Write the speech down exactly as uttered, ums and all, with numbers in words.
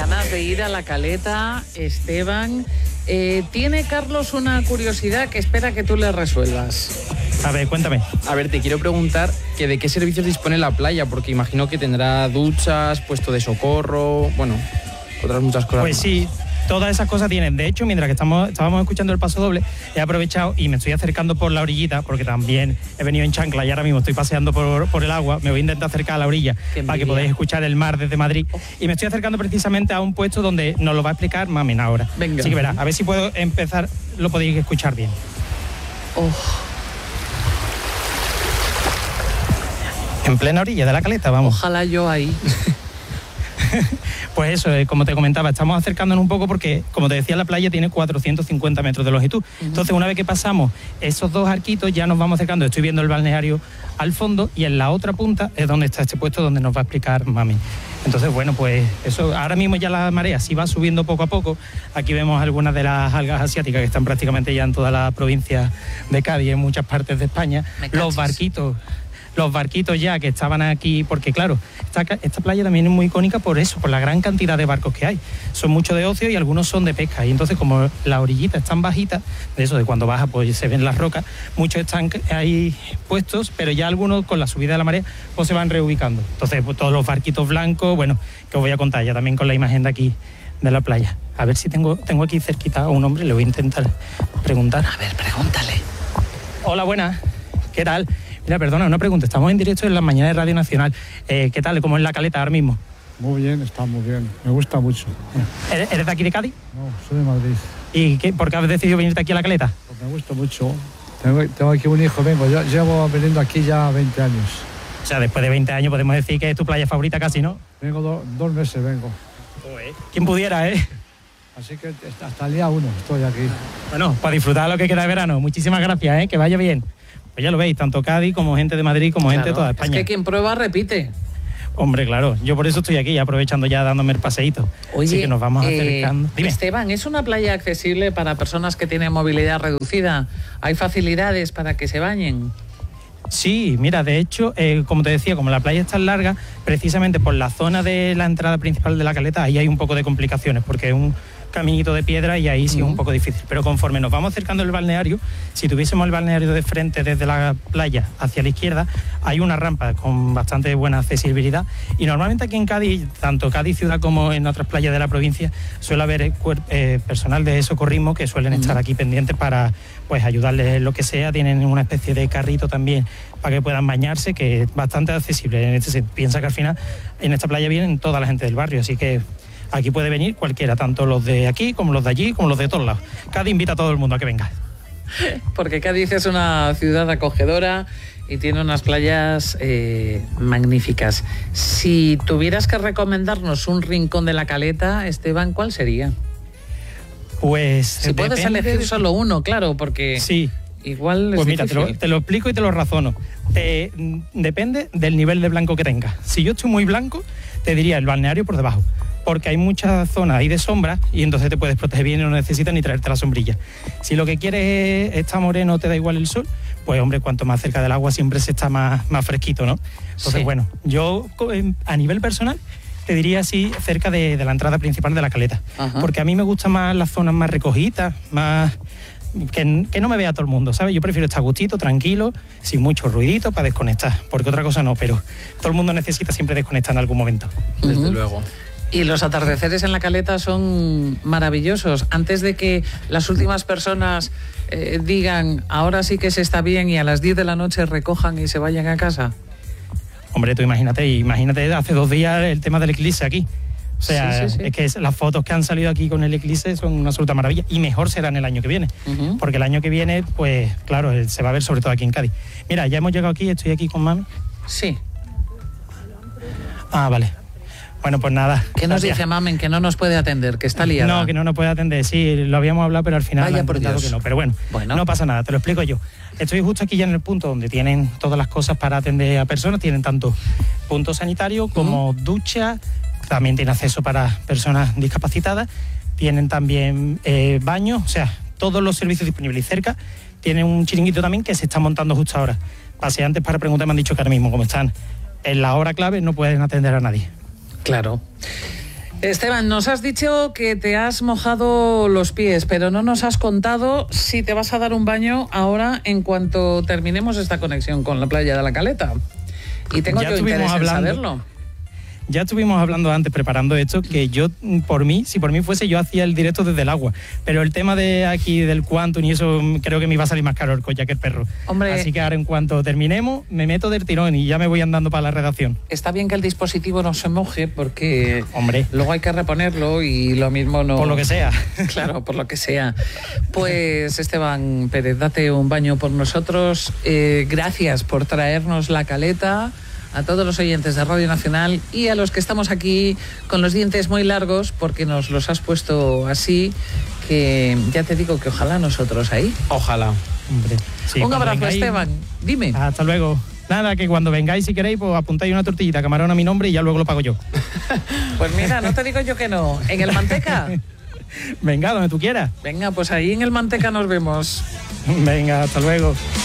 ganas de ir a la Caleta, Esteban. Eh, tiene Carlos una curiosidad que espera que tú le resuelvas. A ver, cuéntame. A ver, te quiero preguntar que de qué servicios dispone la playa, porque imagino que tendrá duchas, puesto de socorro, bueno, otras muchas cosas. Pues más. sí, todas esas cosas tienen. De hecho, mientras que estamos, estábamos escuchando el paso doble, he aprovechado y me estoy acercando por la orillita, porque también he venido en chancla y ahora mismo estoy paseando por, por el agua. Me voy a intentar acercar a la orilla para que podáis escuchar el mar desde Madrid. Y me estoy acercando precisamente a un puesto donde nos lo va a explicar Mamen ahora. Venga. Así que verá, a ver si puedo empezar, lo podéis escuchar bien. Oh. En plena orilla de la Caleta, vamos. Ojalá yo ahí. Pues eso, eh, como te comentaba, estamos acercándonos un poco porque, como te decía, la playa tiene cuatrocientos cincuenta metros de longitud. Uh-huh. Entonces, una vez que pasamos esos dos arquitos, ya nos vamos acercando. Estoy viendo el balneario al fondo y en la otra punta es donde está este puesto donde nos va a explicar Mami. Entonces, bueno, pues eso, ahora mismo ya la marea sí va subiendo poco a poco. Aquí vemos algunas de las algas asiáticas que están prácticamente ya en toda la provincia de Cádiz, en muchas partes de España. Los barquitos... Los barquitos ya que estaban aquí, porque claro, esta, esta playa también es muy icónica por eso, por la gran cantidad de barcos que hay. Son muchos de ocio y algunos son de pesca. Y entonces, como la orillita es tan bajita, de eso, de cuando baja, pues se ven las rocas, muchos están ahí puestos, pero ya algunos con la subida de la marea, pues se van reubicando. Entonces, pues, todos los barquitos blancos, bueno, que os voy a contar ya también con la imagen de aquí, de la playa. A ver si tengo, tengo aquí cerquita a un hombre, le voy a intentar preguntar. A ver, pregúntale. Hola, buenas. ¿Qué tal? Mira, perdona, una pregunta. Estamos en directo en la mañana de Radio Nacional. Eh, ¿Qué tal? ¿Cómo es la Caleta ahora mismo? Muy bien, está muy bien. Me gusta mucho. ¿Eres, eres de aquí de Cádiz? No, soy de Madrid. ¿Y qué, por qué has decidido venirte aquí a la Caleta? Pues me gusta mucho. Tengo, tengo aquí un hijo, vengo. Yo llevo viniendo aquí ya veinte años. O sea, después de veinte años podemos decir que es tu playa favorita casi, ¿no? Vengo do, dos meses, vengo. ¿Quién pudiera, eh? Así que hasta el día uno estoy aquí. Bueno, para disfrutar lo que queda de verano. Muchísimas gracias, ¿eh? Que vaya bien. Pues ya lo veis, tanto Cádiz como gente de Madrid, como claro, gente de toda España. Es que quien prueba repite. Hombre, claro, yo por eso estoy aquí, aprovechando ya dándome el paseíto. Oye, así que nos vamos eh, acercando. Dime. Esteban, ¿es una playa accesible para personas que tienen movilidad reducida? ¿Hay facilidades para que se bañen? Sí, mira, de hecho, eh, como te decía, como la playa es tan larga, precisamente por la zona de la entrada principal de la Caleta, ahí hay un poco de complicaciones, porque es un caminito de piedra y ahí sí es un poco difícil. Pero conforme nos vamos acercando al balneario, si tuviésemos el balneario de frente desde la playa hacia la izquierda, hay una rampa con bastante buena accesibilidad y normalmente aquí en Cádiz, tanto Cádiz ciudad como en otras playas de la provincia, suele haber eh, personal de socorrismo que suelen uh-huh. estar aquí pendientes para pues ayudarles en lo que sea. Tienen una especie de carrito también para que puedan bañarse, que es bastante accesible. En este se piensa que al final en esta playa vienen toda la gente del barrio, así que aquí puede venir cualquiera, tanto los de aquí como los de allí, como los de todos lados. Cádiz invita a todo el mundo a que venga. Porque Cádiz es una ciudad acogedora y tiene unas playas eh, magníficas. Si tuvieras que recomendarnos un rincón de la Caleta, Esteban, ¿cuál sería? Pues si puedes elegir de... solo uno, claro, porque sí. igual es pues mira, te lo, difícil. te lo explico y te lo razono. Te, depende del nivel de blanco que tengas. Si yo estoy muy blanco, te diría el balneario por debajo, porque hay muchas zonas ahí de sombra y entonces te puedes proteger bien y no necesitas ni traerte la sombrilla. Si lo que quieres es estar moreno, te da igual el sol, pues hombre, cuanto más cerca del agua siempre se está más, más fresquito, ¿no? Entonces, sí. bueno, yo a nivel personal te diría así cerca de, de la entrada principal de la Caleta. Ajá. Porque a mí me gustan más las zonas más recogidas, más... Que, que no me vea todo el mundo, ¿sabes? Yo prefiero estar gustito, tranquilo, sin mucho ruidito para desconectar, porque otra cosa no, pero todo el mundo necesita siempre desconectar en algún momento. Desde uh-huh. luego. Y los atardeceres en la Caleta son maravillosos. Antes de que las últimas personas eh, digan ahora sí que se está bien y a las diez de la noche recojan y se vayan a casa. Hombre, tú imagínate, imagínate hace dos días el tema del eclipse aquí. O sea, sí, sí, sí. es que es, las fotos que han salido aquí con el eclipse son una absoluta maravilla y mejor serán el año que viene. Uh-huh. Porque el año que viene, pues claro, se va a ver sobre todo aquí en Cádiz. Mira, ya hemos llegado aquí, estoy aquí con Mami. Sí. Ah, vale. Bueno, pues nada. ¿Qué nos dice Mamen? Que no nos puede atender, que está liada. No, que no nos puede atender. Sí, lo habíamos hablado, pero al final Vaya por Dios. que no. Pero bueno, bueno, no pasa nada, te lo explico yo. Estoy justo aquí ya en el punto donde tienen todas las cosas para atender a personas. Tienen tanto punto sanitario como uh-huh. ducha. También tiene acceso para personas discapacitadas, tienen también eh, baños, o sea, todos los servicios disponibles. Y cerca tienen un chiringuito también que se está montando justo ahora. Paseantes para preguntar me han dicho que ahora mismo, como están en la hora clave, no pueden atender a nadie. Claro. Esteban, nos has dicho que te has mojado los pies, pero no nos has contado si te vas a dar un baño ahora en cuanto terminemos esta conexión con la playa de la Caleta. Y tengo Ya yo estuvimos interés en hablando. saberlo. Ya estuvimos hablando antes, preparando esto, que yo, por mí, si por mí fuese, yo hacía el directo desde el agua. Pero el tema de aquí, del Quantum y eso, creo que me iba a salir más caro el collar que el perro. Hombre. Así que ahora, en cuanto terminemos, me meto del tirón y ya me voy andando para la redacción. Está bien que el dispositivo no se moje porque Hombre. luego hay que reponerlo y lo mismo no... Por lo que sea. Claro, por lo que sea. Pues Esteban Pérez, date un baño por nosotros. Eh, gracias por traernos la caleta. A todos los oyentes de Radio Nacional y a los que estamos aquí con los dientes muy largos porque nos los has puesto así, que ya te digo que ojalá nosotros ahí. Ojalá. Hombre, sí, Un cuando abrazo, vengáis- Esteban. Dime. Hasta luego. Nada, que cuando vengáis, si queréis, pues apuntáis una tortillita, camarón a mi nombre y ya luego lo pago yo. Pues mira, no te digo yo que no. ¿En el Manteca? Venga, donde tú quieras. Venga, pues ahí en el Manteca nos vemos. Venga, hasta luego.